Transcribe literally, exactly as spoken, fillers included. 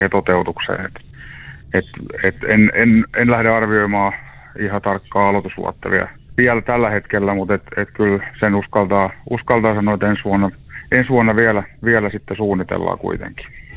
toteutukseen. Et, et, et en, en, en lähde arvioimaan ihan tarkkaa aloitusvuotta vielä, vielä tällä hetkellä, mutta et, et kyllä sen uskaltaa, uskaltaa sanoa, että ensi vuonna, ensi vuonna vielä, vielä sitten suunnitellaan kuitenkin.